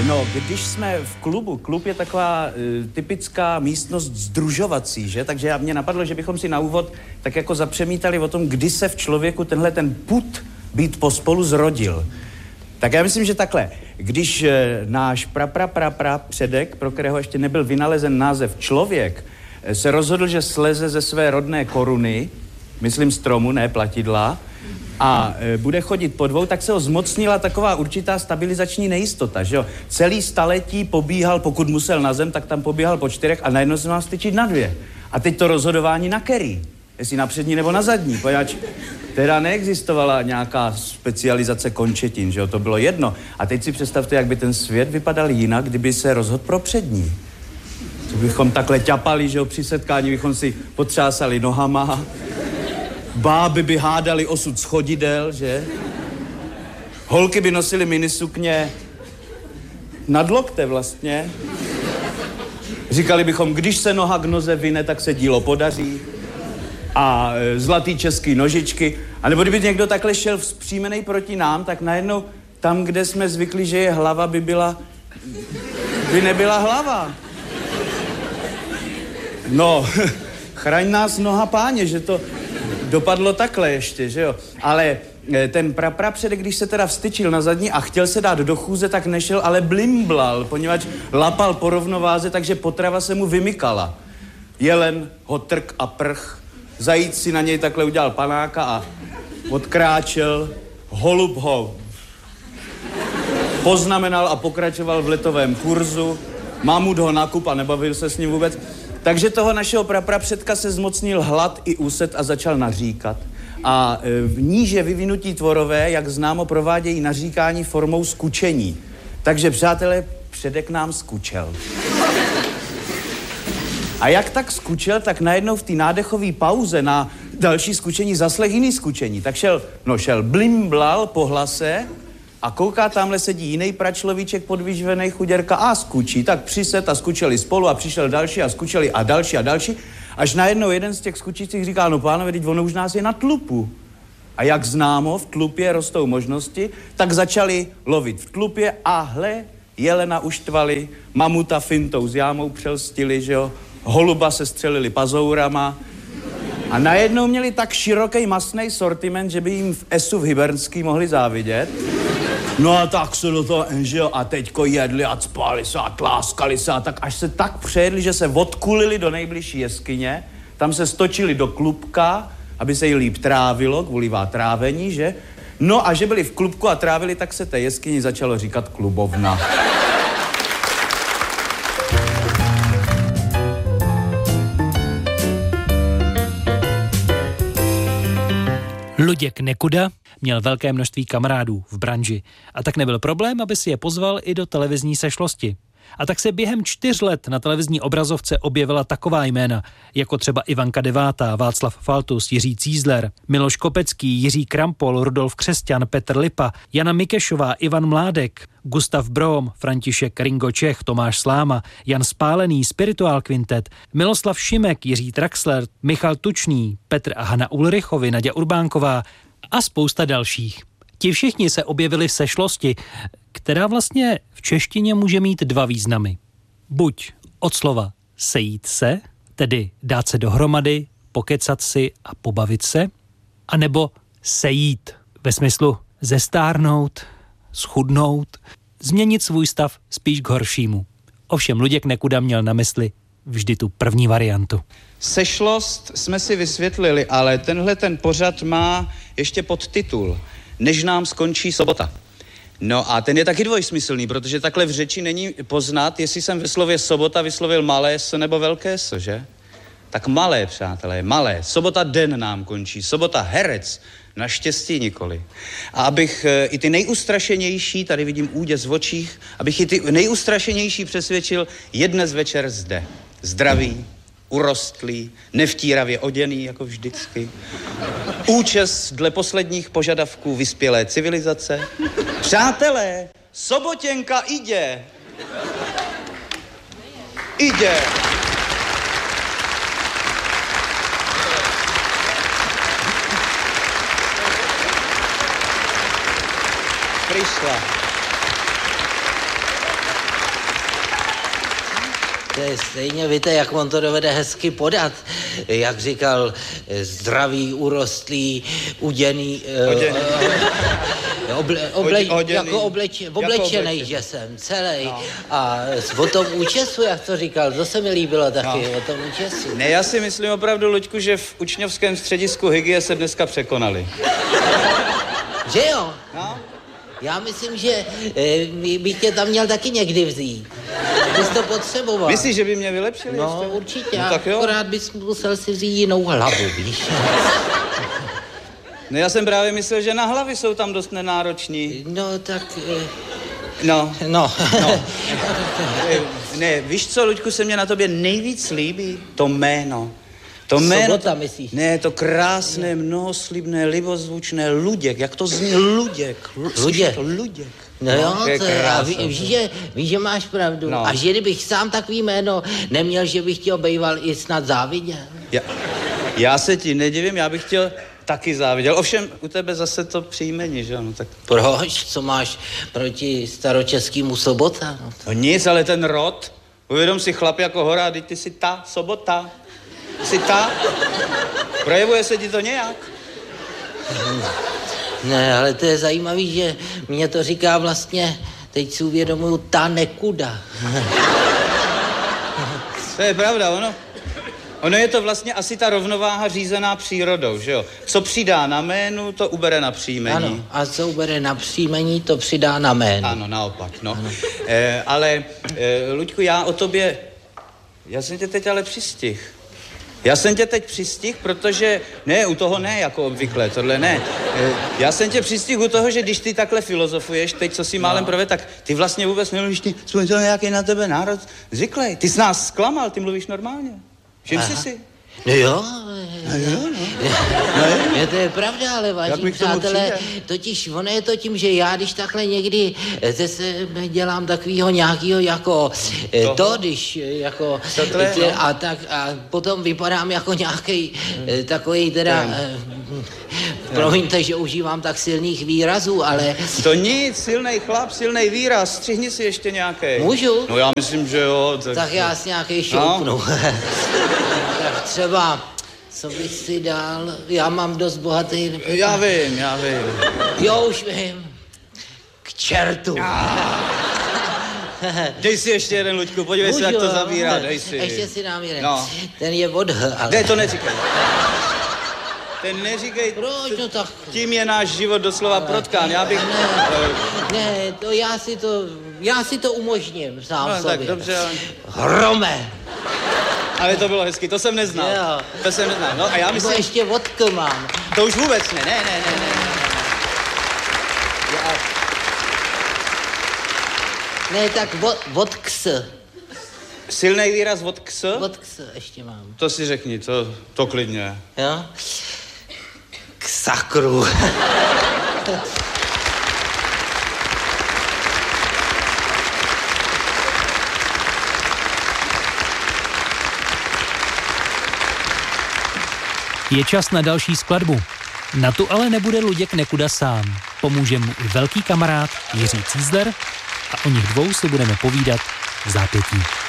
No, když jsme v klubu, klub je taková typická místnost sdružovací, že? Takže mě napadlo, že bychom si na úvod tak jako zapřemítali o tom, kdy se v člověku tenhle ten pud být pospolu zrodil. Tak já myslím, že takhle. Když náš předek, pro kterého ještě nebyl vynalezen název člověk, se rozhodl, že sleze ze své rodné koruny, myslím stromu, ne platidla, a bude chodit po dvou, tak se ho zmocnila taková určitá stabilizační nejistota, že jo. Celý staletí pobíhal, pokud musel na zem, tak tam pobíhal po 4 a najednou se má styčit na 2. A teď to rozhodování na který? Jestli na přední nebo na zadní, poněvadž teda neexistovala nějaká specializace končetin, že jo, to bylo jedno. A teď si představte, jak by ten svět vypadal jinak, kdyby se rozhodl pro přední. Co bychom takhle ťapali, že jo, při setkání bychom si potřásali nohama. Báby by hádali osud schodidel, že? Holky by nosily minisukně nad lokte vlastně. Říkali bychom, když se noha k noze vyne, tak se dílo podaří. A zlatý český nožičky. A nebo kdyby někdo takhle šel vzpřímenej proti nám, tak najednou tam, kde jsme zvykli, že je hlava, by nebyla hlava. No, chraň nás noha páně, že to dopadlo takhle ještě, že jo. Ale ten prapředek, když se teda vstyčil na zadní a chtěl se dát do chůze, tak nešel, ale blimblal, poněvadž lapal po rovnováze, takže potrava se mu vymykala. Jelen ho trk a prch, zajíc si na něj takhle udělal panáka a odkráčel, holub ho poznamenal a pokračoval v letovém kurzu, mamut ho nakup a nebavil se s ním vůbec. Takže toho našeho praprapředka se zmocnil hlad i úset a začal naříkat. A v níže vyvinutí tvorové, jak známo, provádějí naříkání formou skučení. Takže, přátelé, předek nám skučel. A jak tak skučel, tak najednou v té nádechové pauze na další skučení zaslech jiný skučení. Tak šel blimblal po hlase a kouká, tamhle sedí jiný pračlovíček podvyživenej chuděrka a skučí. Tak přised a skučeli spolu a přišel další a skučeli a další. Až najednou jeden z těch skučících říkal, no pánové, teď ono už nás je na tlupu. A jak známo, v tlupě rostou možnosti, tak začali lovit v tlupě a hle, jelena uštvali, mamuta fintou s jámou přelstili, že jo, holuba se střelili pazourama a najednou měli tak široký masný sortiment, že by jim v Esu v Hybernský mohli závidět. No a tak se do toho, že jo, a teďko jedli a cpali se a tláskali se a tak až se tak přejedli, že se odkulili do nejbližší jeskyně, tam se stočili do klubka, aby se jí líp trávilo, kvůli trávení, že? No a že byli v klubku a trávili, tak se té jeskyni začalo říkat klubovna. Luděk Nekuda měl velké množství kamarádů v branži a tak nebyl problém, aby si je pozval i do televizní sešlosti. A tak se během 4 let na televizní obrazovce objevila taková jména, jako třeba Ivanka Devátá, Václav Faltus, Jiří Cízler, Miloš Kopecký, Jiří Krampol, Rudolf Křesťan, Petr Lipa, Jana Mikešová, Ivan Mládek, Gustav Brom, František Ringo Čech, Tomáš Sláma, Jan Spálený, Spirituál Quintet, Miloslav Šimek, Jiří Traxler, Michal Tučný, Petr a Hana Ulrichovi, Naďa Urbánková a spousta dalších. Ti všichni se objevili v sešlosti, která vlastně v češtině může mít 2 významy. Buď od slova sejít se, tedy dát se dohromady, pokecat si a pobavit se, anebo sejít ve smyslu zestárnout, schudnout, změnit svůj stav spíš k horšímu. Ovšem Luděk Nekuda měl na mysli vždy tu první variantu. Sešlost jsme si vysvětlili, ale tenhle ten pořad má ještě podtitul Než nám skončí sobota. No a ten je taky dvojsmyslný, protože takhle v řeči není poznat, jestli jsem ve slově sobota vyslovil malé s nebo velké s, že? Tak malé, přátelé, malé. Sobota den nám končí, sobota herec, naštěstí nikoli. A abych i ty nejustrašenější, tady vidím úděs v očích, abych i ty nejustrašenější přesvědčil, je dnes večer zde. Zdraví, urostlý, nevtíravě oděný, jako vždycky. Účes dle posledních požadavků vyspělé civilizace. Přátelé, sobotěnka jde. Jde. Přišla. To je stejně, víte, jak on to dovede hezky podat. Jak říkal, zdravý, urostlý, uděný, oblečenej, že jsem celý. No. A o tom účesu, jak to říkal, to se mi líbilo taky, o tom účesu. Ne, já si myslím opravdu, Luďku, že v učňovském středisku hygie se dneska překonali. Že jo? No. Já myslím, že bych tě tam měl taky někdy vzít. Ty jsi to potřeboval. Myslíš, že by mě vylepšili? No, ještě? určitě. No, tak jo. Akorát bys musel si vzít jinou hlavu, víš. No, já jsem právě myslel, že na hlavy jsou tam dost nenároční. No, tak... No. No. Ne, víš co, Luďku, se mě na tobě nejvíc líbí? To jméno. To jméno... Sobota, myslíš? Ne, to krásné, mnohoslibné, libozvučné Luděk. Jak to zní? Luděk. Luděk. To Luděk. No jo, to je víš, že máš pravdu. No. A že kdybych sám takový jméno neměl, že bych tě obejval i snad záviděl. Já se ti nedivím, já bych chtěl taky záviděl. Ovšem, u tebe zase to příjmení, že ano? Tak... Proč? Co máš proti staročeskému Sobota? No nic, ale ten rod. Uvědom si, chlap jako hora, ty jsi ta Sobota. Jsi ta? Projevuje se ti to nějak? Ne, ale to je zajímavý, že mě to říká vlastně, teď si uvědomuju, ta Nekuda. To je pravda, ono je to vlastně asi ta rovnováha řízená přírodou, že jo? Co přidá na jménu, to ubere na příjmení. Ano, a co ubere na příjmení, to přidá na jméno. Ano, naopak, no. Ale, Luďku, já jsem tě teď ale přistih. Já jsem tě teď přistih, protože, ne, u toho ne, jako obvykle, tohle ne. Já jsem tě přistih u toho, že když ty takhle filozofuješ, teď co si málem prove, tak ty vlastně vůbec nemluvíš, ty to nějaký na tebe národ zvyklý. Ty jsi nás zklamal, ty mluvíš normálně. Všim jsi si? No jo. To je pravda, ale vážení přátelé, totiž ono je to tím, že já, když takhle někdy ze sebe dělám takovýho nějakýho jako když jako a potom vypadám jako nějaký takový teda promiňte, že užívám tak silných výrazů, ale... To nic, silnej chlap, silnej výraz, střihni si ještě nějaký. Můžu? No já myslím, že jo. Tak já si nějaký šoupnu. Tak třeba, co bych si dal, já mám dost bohatý... Já vím. Jo, už vím. K čertu. Dej si ještě jeden, Luďku, podívej se, jak to zabírá, dej si. Ještě si dám jeden. No. Ten je od H, ale... Ne, to neříkej. Ten neříkej, proč, no tak... Tím je náš život doslova protkán, já bych... Ne, to já si to umožním sám sobě. Tak dobře, ale... Hrome. Ale to bylo hezky, to jsem neznal. Jo. To jsem neznal, no a já myslím... Nebo ještě vodku mám. To už vůbec ne. Ne, tak vodks. Silnej výraz vodks? Vodks ještě mám. To si řekni, to klidně. Jo? K sakru. Je čas na další skladbu. Na tu ale nebude Luděk Nekuda sám. Pomůže mu i velký kamarád Jiří Cízler a o nich dvou si budeme povídat v zápětí.